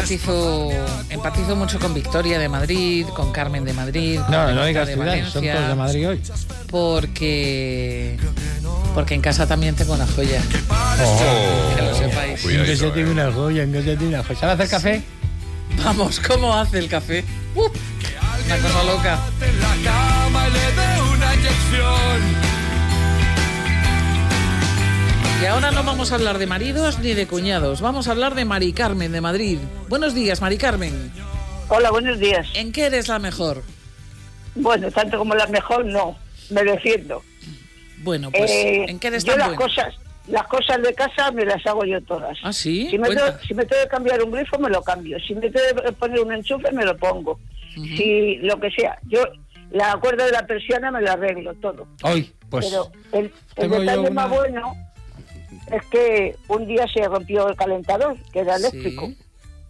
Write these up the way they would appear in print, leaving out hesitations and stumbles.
empatizo mucho con Victoria de Madrid, con Carmen de Madrid. No digas ciudad, son todos de Madrid hoy. Porque en casa también tengo una joya. Que lo sepáis. En casa tengo una joya, ¿Sabe hacer café? Vamos, ¿cómo hace el café? Una cosa loca. En la cama le dé una inyección. Y ahora no vamos a hablar de maridos ni de cuñados. Vamos a hablar de Mari Carmen de Madrid. Buenos días, Mari Carmen. Hola, buenos días. ¿En qué eres la mejor? Bueno, tanto como la mejor no, me defiendo. Bueno, pues ¿en qué eres tan buena? Las cosas de casa me las hago yo todas. ¿Ah, sí? Si me tengo que cambiar un grifo, me lo cambio. Si me tengo que poner un enchufe, me lo pongo. Uh-huh. Si lo que sea. Yo la cuerda de la persiana me la arreglo, todo. Ay, pues... Pero el detalle más bueno es que un día se rompió el calentador, que era eléctrico. ¿Sí?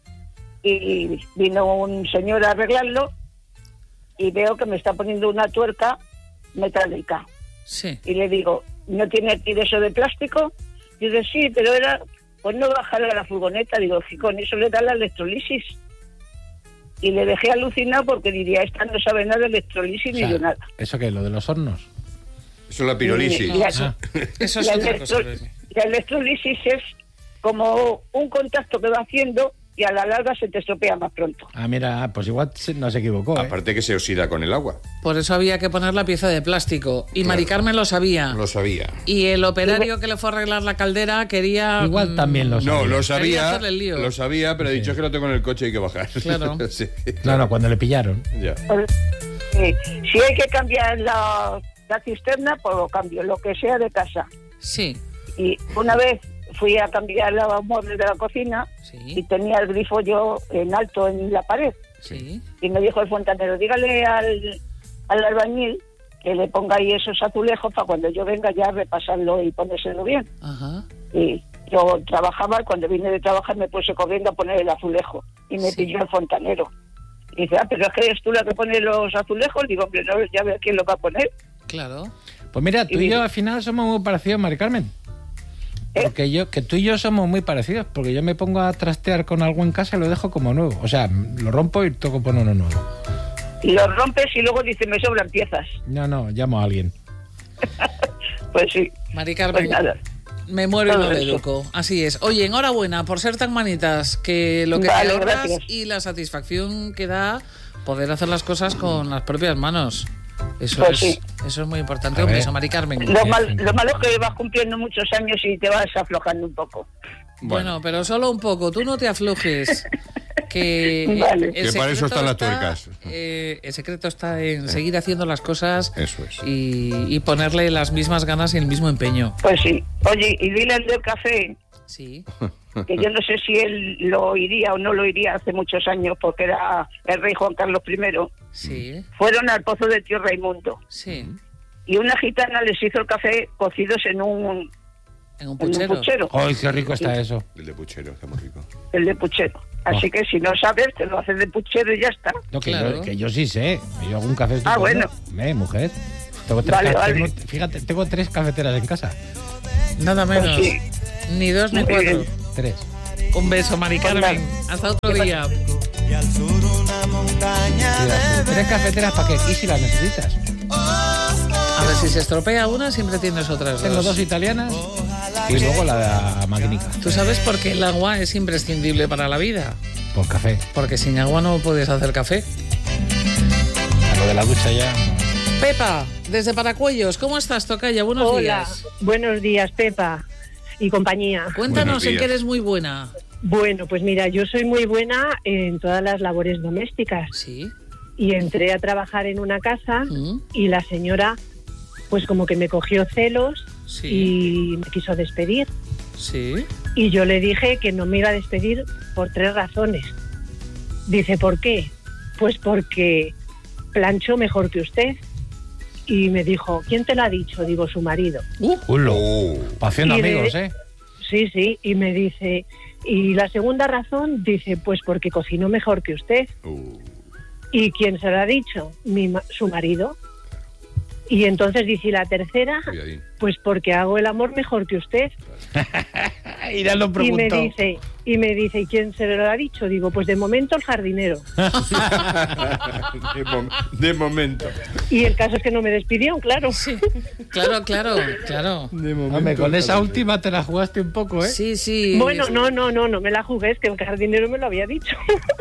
Y vino un señor a arreglarlo y veo que me está poniendo una tuerca metálica. Sí. Y le digo, ¿no tiene aquí de eso de plástico? Y dice, sí, pero era, pues no bajarle a la furgoneta. Digo, si con eso le da la electrolisis. Y le dejé alucinado porque diría, esta no sabe nada de electrolisis ni de nada. ¿Eso qué? ¿Lo de los hornos? Eso es la pirolisis. Eso es otra cosa. La electrolisis es como un contacto que va haciendo y a la larga se te estropea más pronto. Ah, mira, pues igual no se equivocó. Aparte que se oxida con el agua. Por eso había que poner la pieza de plástico. Y claro. Mari Carmen lo sabía. Lo sabía. Y el operario que le fue a arreglar la caldera quería... Igual también lo sabía. No, lo sabía, pero ha dicho que lo tengo en el coche y hay que bajar. Claro. Sí. Claro, cuando le pillaron. Ya. Si hay que cambiar la cisterna, pues lo cambio, lo que sea de casa. Sí. Y una vez fui a cambiar los muebles de la cocina, sí, y tenía el grifo yo en alto en la pared. Sí. Y me dijo el fontanero, dígale al albañil que le ponga ahí esos azulejos para cuando yo venga ya repasarlo y ponérselo bien. Ajá. Y yo trabajaba, cuando vine de trabajar me puse corriendo a poner el azulejo y me pilló el fontanero. Y dice, pero es que eres tú la que pone los azulejos. Digo, hombre, no, ya veo quién lo va a poner. Claro. Pues mira, tú y yo al final somos muy parecidos, Mari Carmen. Porque que tú y yo somos muy parecidos, porque yo me pongo a trastear con algo en casa y lo dejo como nuevo. O sea, lo rompo y toco por uno nuevo. Y lo rompes y luego dices, me sobran piezas. No, llamo a alguien. Pues sí. Mari Carmen, pues nada. Me muero y no le educo. Así es. Oye, enhorabuena por ser tan manitas, que lo que te ahorras y la satisfacción que da poder hacer las cosas con las propias manos. Eso es muy importante. Un beso, Mari Carmen. Lo malo es que vas cumpliendo muchos años y te vas aflojando un poco. Bueno, pero solo un poco. Tú no te aflojes. Que para eso están las tuercas. El secreto está en seguir haciendo las cosas. Eso es. Y ponerle las mismas ganas y el mismo empeño. Pues sí. Oye, y dile al del café. Sí. Que yo no sé si él lo oiría o no lo oiría hace muchos años, porque era el rey Juan Carlos I. Sí. Fueron al pozo de Tío Raimundo. Sí. Y una gitana les hizo el café cocidos en un puchero. ¡Ay, qué rico está eso! El de puchero, está muy rico. El de puchero. Así que si no sabes, te lo haces de puchero y ya está. No, que yo sí sé. Yo hago un café. Bueno. Mujer. Tengo fíjate, tengo 3 cafeteras en casa. Nada menos. Pues sí. Ni 2 ni 4. 3. Un beso, Mari Carmen. Hasta otro día. Y al sur una montaña de 3 cafeteras para qué. ¿Y si las necesitas? A ver, si se estropea una, siempre tienes otras 2. Tengo 2 italianas y luego la magnífica. ¿Tú sabes por qué el agua es imprescindible para la vida? Por café. Porque sin agua no puedes hacer café. A lo de la ducha ya... Pepa, desde Paracuellos, ¿cómo estás, tocaya? Buenos días. Hola, buenos días, Pepa y compañía. Cuéntanos en qué eres muy buena. Bueno, pues mira, yo soy muy buena en todas las labores domésticas. Sí. Y entré a trabajar en una casa y la señora, pues como que me cogió celos y me quiso despedir. Sí. Y yo le dije que no me iba a despedir por 3 razones. Dice, ¿por qué? Pues porque plancho mejor que usted. Y me dijo, ¿quién te lo ha dicho? Digo, su marido. Haciendo amigos, Sí, y me dice, y la segunda razón, dice, pues porque cocino mejor que usted. ¿Y quién se lo ha dicho? Su marido. Y entonces dice, ¿y la tercera? Cuidadín. Pues porque hago el amor mejor que usted. Y ya lo preguntó. Y me dice, ¿y quién se lo ha dicho? Digo, pues de momento el jardinero. De momento. Y el caso es que no me despidió, claro. Sí. Claro. De momento. Hombre, con esa última te la jugaste un poco, ¿eh? Sí. Bueno, no me la jugué, es que el jardinero me lo había dicho.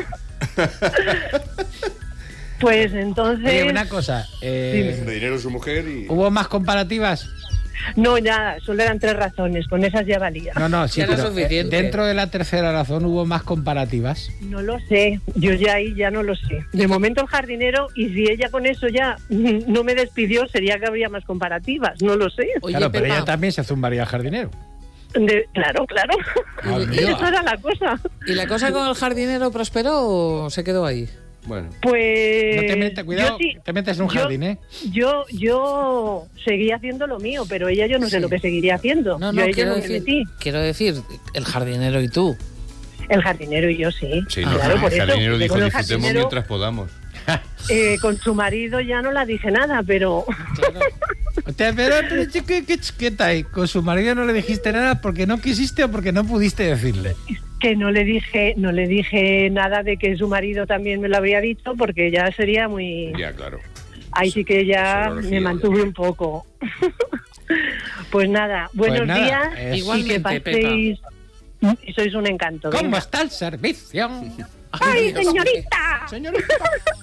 Pues entonces... Oye, una cosa. De dinero su mujer y... ¿Hubo más comparativas? No, nada, solo eran 3 razones, con esas ya valía. No, sí, Era pero suficiente. dentro de la tercera razón hubo más comparativas. No lo sé, yo ya ahí ya no lo sé. De momento el jardinero, y si ella con eso ya no me despidió, sería que habría más comparativas, no lo sé. Oye, Claro, pero Pepa, ella también se zumbaría al jardinero. Claro. Eso era la cosa. ¿y la cosa con el jardinero prosperó o se quedó ahí? Bueno. Pues... No te metas, cuidado, te metes en un jardín, ¿eh? Yo seguía haciendo lo mío, pero ella yo no sé lo que seguiría haciendo. No, Yo a ella quiero no me metí. decir, el jardinero y tú. El jardinero y yo sí. Sí, claro, por el eso. jardinero dijo, Con el disfrutemos jardinero, mientras podamos. con su marido ya no la dije nada, pero... Pero ¿qué tal? Con su marido no le dijiste nada porque no quisiste o porque no pudiste decirle. Que no le dije nada de que su marido también me lo habría dicho, porque ya sería muy... Ya, claro. Ahí sí que ya me mantuve un poco. Pues nada, buenos días y que paséis... Sois un encanto. ¿Cómo venga. está el servicio? ¡Ay, Dios, señorita!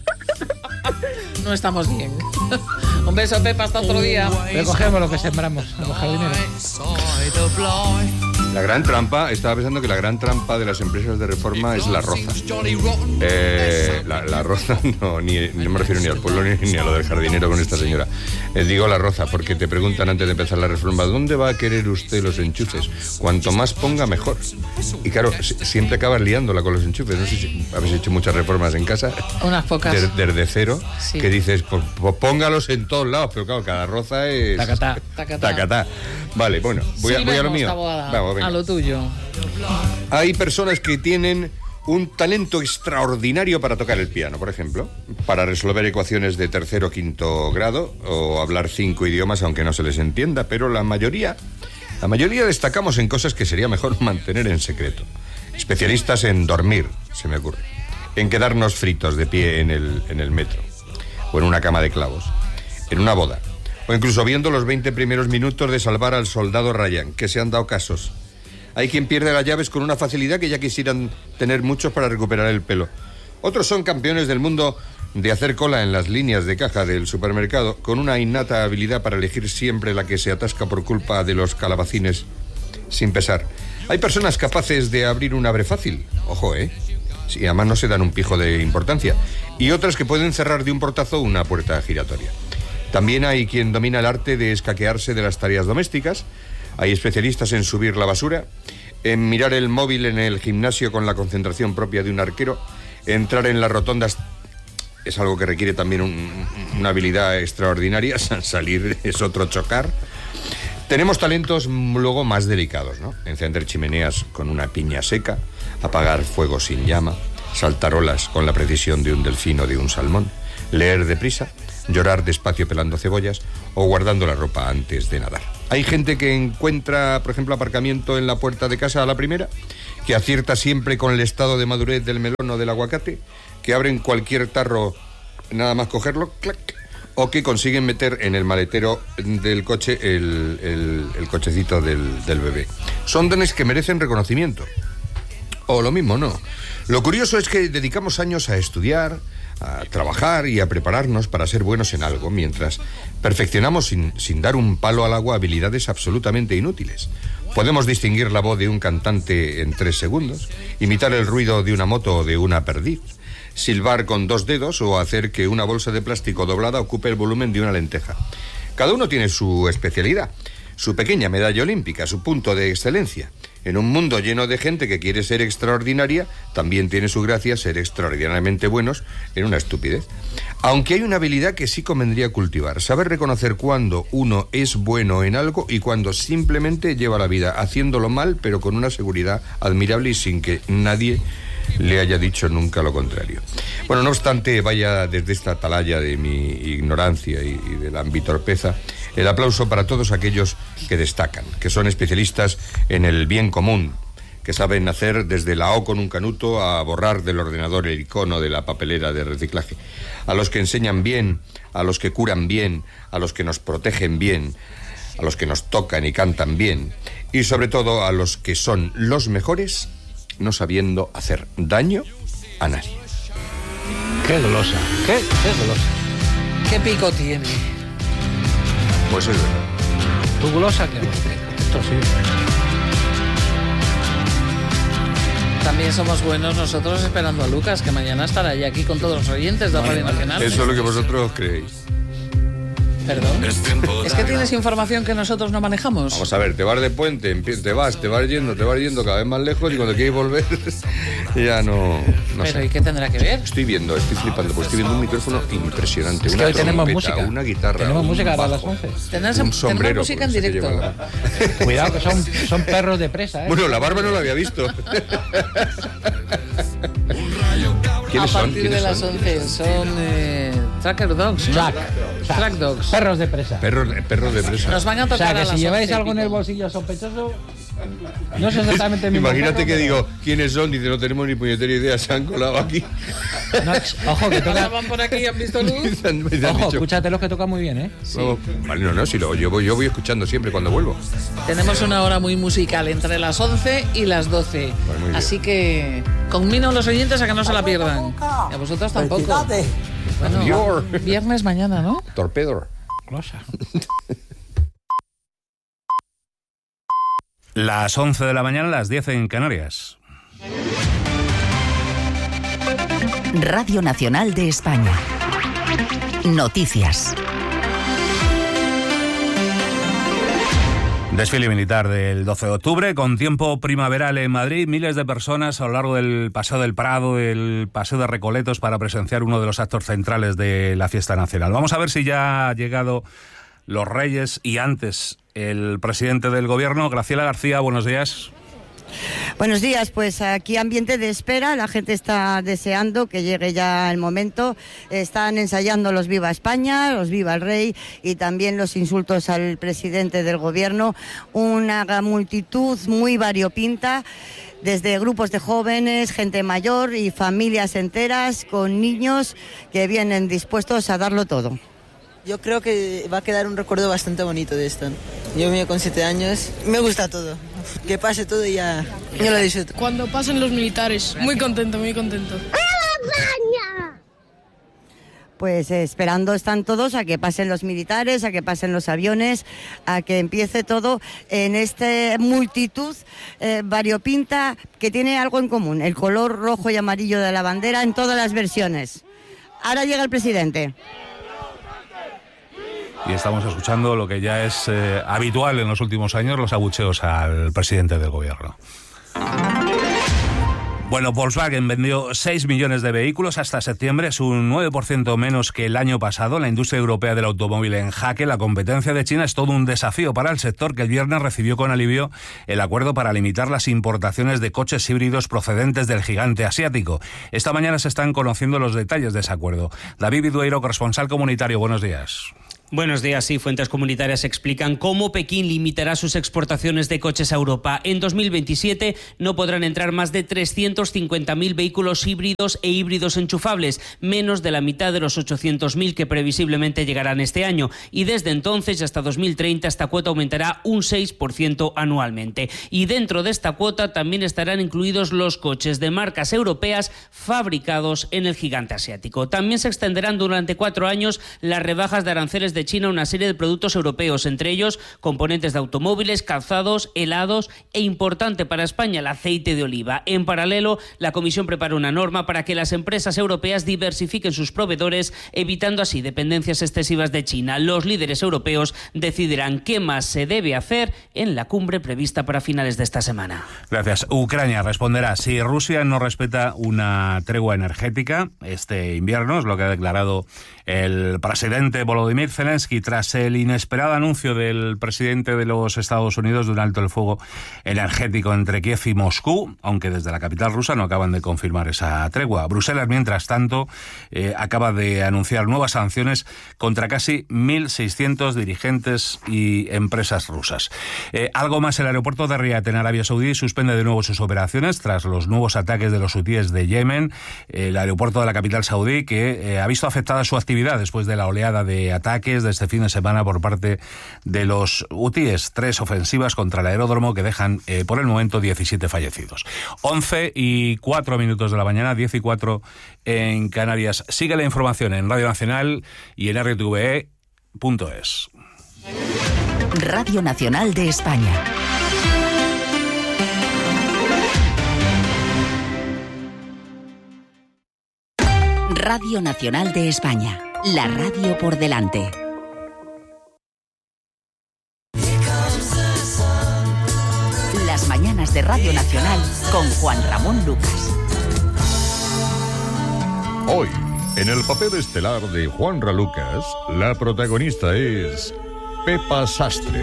No estamos bien. Un beso, Pepa, hasta otro día. Recogemos lo que sembramos a los jardineros. La gran trampa, estaba pensando que la gran trampa de las empresas de reforma es la roza. La roza, no me refiero ni al pueblo ni a lo del jardinero con esta señora. Digo la roza porque te preguntan antes de empezar la reforma, ¿dónde va a querer usted los enchufes? Cuanto más ponga, mejor. Y claro, siempre acabas liándola con los enchufes. No sé si habéis hecho muchas reformas en casa. Unas pocas. Desde cero, Sí. que dices, pues póngalos en todos lados, pero claro, cada roza es... Tacatá. Vale, bueno, voy a lo mío. Vamos, venga. A lo tuyo. Hay personas que tienen un talento extraordinario para tocar el piano, por ejemplo, para resolver ecuaciones de 3º o 5º grado o hablar 5 idiomas aunque no se les entienda, pero la mayoría destacamos en cosas que sería mejor mantener en secreto. Especialistas en dormir, se me ocurre, en quedarnos fritos de pie en el metro o en una cama de clavos, en una boda o incluso viendo los 20 primeros minutos de Salvar al soldado Ryan, que se han dado casos. Hay quien pierde las llaves con una facilidad que ya quisieran tener muchos para recuperar el pelo. Otros son campeones del mundo de hacer cola en las líneas de caja del supermercado, con una innata habilidad para elegir siempre la que se atasca por culpa de los calabacines sin pesar. Hay personas capaces de abrir un abre fácil, ojo, sí, además no se dan un pijo de importancia, y otras que pueden cerrar de un portazo una puerta giratoria. También hay quien domina el arte de escaquearse de las tareas domésticas. Hay especialistas en subir la basura, en mirar el móvil en el gimnasio con la concentración propia de un arquero, entrar en las rotondas es algo que requiere también una habilidad extraordinaria, salir es otro chocar. Tenemos talentos luego más delicados, ¿no? Encender chimeneas con una piña seca, apagar fuego sin llama, saltar olas con la precisión de un delfín o de un salmón, leer deprisa, llorar despacio pelando cebollas o guardando la ropa antes de nadar. Hay gente que encuentra, por ejemplo, aparcamiento en la puerta de casa a la primera, que acierta siempre con el estado de madurez del melón o del aguacate, que abren cualquier tarro nada más cogerlo, clac, o que consiguen meter en el maletero del coche el cochecito del bebé. Son dones que merecen reconocimiento. O lo mismo, no. Lo curioso es que dedicamos años a estudiar, a trabajar y a prepararnos para ser buenos en algo, mientras perfeccionamos sin dar un palo al agua habilidades absolutamente inútiles. Podemos distinguir la voz de un cantante en 3 segundos, imitar el ruido de una moto o de una perdiz, silbar con 2 dedos o hacer que una bolsa de plástico doblada ocupe el volumen de una lenteja. Cada uno tiene su especialidad, su pequeña medalla olímpica, su punto de excelencia. En un mundo lleno de gente que quiere ser extraordinaria, también tiene su gracia ser extraordinariamente buenos en una estupidez. Aunque hay una habilidad que sí convendría cultivar, saber reconocer cuándo uno es bueno en algo y cuándo simplemente lleva la vida haciéndolo mal, pero con una seguridad admirable y sin que nadie le haya dicho nunca lo contrario. Bueno, no obstante, vaya desde esta atalaya de mi ignorancia y de mi torpeza, el aplauso para todos aquellos que destacan, que son especialistas en el bien común, que saben hacer desde la O con un canuto a borrar del ordenador el icono de la papelera de reciclaje, a los que enseñan bien, a los que curan bien, a los que nos protegen bien, a los que nos tocan y cantan bien, y sobre todo a los que son los mejores no sabiendo hacer daño a nadie. Qué golosa, qué golosa. ¿Qué pico tiene? Pues es verdad. Tu golosa que esto sí. También somos buenos nosotros esperando a Lucas, que mañana estará ya aquí con todos los oyentes de Radio Nacional. Eso es lo que vosotros creéis. ¿Perdón? ¿Es que tienes información que nosotros no manejamos? Vamos a ver, te vas de puente, te vas yendo cada vez más lejos y cuando quieres volver ya no ¿Pero sé. y qué tendrá que ver? Estoy flipando, porque estoy viendo un micrófono impresionante. Es que hoy tenemos música. Una guitarra, tenemos música bajo, a las 11. un sombrero. Tenemos música en directo. Cuidado, que son perros de presa, ¿eh? Bueno, la barba no la había visto. A partir de las 11 son Tracker Dogs, ¿no? Track Dogs. Perros de presa. Perros de presa. Nos van a tocar o sea, que a si las lleváis 11 algo en el bolsillo sospechoso, no sé exactamente el mismo. Imagínate perro, que pero... digo, ¿quiénes son? Dice, no tenemos ni puñetera idea, se han colado aquí. No, ojo, que toca... van por aquí y han visto luz. Ojo, escúchate los que tocan muy bien, ¿eh? Sí. Vale, no, si yo voy escuchando siempre cuando vuelvo. Tenemos una hora muy musical entre las 11 y las 12. Pues así que conmino a los oyentes a que no se la pierdan. Y a vosotros tampoco. Bueno, viernes mañana, ¿no? Torpedo. Glosa. Las 11 de la mañana, las 10 en Canarias. Radio Nacional de España. Noticias. Desfile militar del 12 de octubre, con tiempo primaveral en Madrid, miles de personas a lo largo del Paseo del Prado, el Paseo de Recoletos, para presenciar uno de los actos centrales de la fiesta nacional. Vamos a ver si ya ha llegado los Reyes y antes el presidente del Gobierno. Graciela García, buenos días. Buenos días, pues aquí ambiente de espera, la gente está deseando que llegue ya el momento, están ensayando los Viva España, los Viva el Rey y también los insultos al presidente del Gobierno, una multitud muy variopinta, desde grupos de jóvenes, gente mayor y familias enteras con niños que vienen dispuestos a darlo todo. Yo creo que va a quedar un recuerdo bastante bonito de esto. Yo mío con 7 años, me gusta todo. Que pase todo y ya yo lo disfruto. Cuando pasen los militares, muy contento, muy contento. Pues esperando están todos a que pasen los militares, a que pasen los aviones, a que empiece todo en esta multitud variopinta que tiene algo en común, el color rojo y amarillo de la bandera en todas las versiones. Ahora llega el presidente. Y estamos escuchando lo que ya es habitual en los últimos años, los abucheos al presidente del Gobierno. Bueno, Volkswagen vendió 6 millones de vehículos hasta septiembre, es un 9% menos que el año pasado. La industria europea del automóvil en jaque. La competencia de China es todo un desafío para el sector, que el viernes recibió con alivio el acuerdo para limitar las importaciones de coches híbridos procedentes del gigante asiático. Esta mañana se están conociendo los detalles de ese acuerdo. David Vidueiro, corresponsal comunitario, buenos días. Buenos días. Sí, fuentes comunitarias explican cómo Pekín limitará sus exportaciones de coches a Europa. En 2027 no podrán entrar más de 350.000 vehículos híbridos e híbridos enchufables, menos de la mitad de los 800.000 que previsiblemente llegarán este año. Y desde entonces y hasta 2030 esta cuota aumentará un 6% anualmente. Y dentro de esta cuota también estarán incluidos los coches de marcas europeas fabricados en el gigante asiático. También se extenderán durante 4 años las rebajas de aranceles de China a una serie de productos europeos, entre ellos componentes de automóviles, calzados, helados e, importante para España, el aceite de oliva. En paralelo, la Comisión prepara una norma para que las empresas europeas diversifiquen sus proveedores, evitando así dependencias excesivas de China. Los líderes europeos decidirán qué más se debe hacer en la cumbre prevista para finales de esta semana. Gracias. Ucrania responderá si Rusia no respeta una tregua energética este invierno, es lo que ha declarado el presidente Volodymyr Zelensky. Zelensky tras el inesperado anuncio del presidente de los Estados Unidos de un alto el fuego energético entre Kiev y Moscú, aunque desde la capital rusa no acaban de confirmar esa tregua. Bruselas, mientras tanto, acaba de anunciar nuevas sanciones contra casi 1.600 dirigentes y empresas rusas. Algo más, el aeropuerto de Riad en Arabia Saudí suspende de nuevo sus operaciones tras los nuevos ataques de los hutíes de Yemen. El aeropuerto de la capital saudí que ha visto afectada su actividad después de la oleada de ataques de este fin de semana por parte de los hutíes. 3 ofensivas contra el aeródromo que dejan por el momento 17 fallecidos. 11:04 de la mañana, 10:04 en Canarias. Sigue la información en Radio Nacional y en rtve.es. Radio Nacional de España. Radio Nacional de España. La radio por delante. Las mañanas de Radio Nacional con Juan Ramón Lucas. Hoy, en el papel estelar de Juanra Lucas, la protagonista es Pepa Sastre.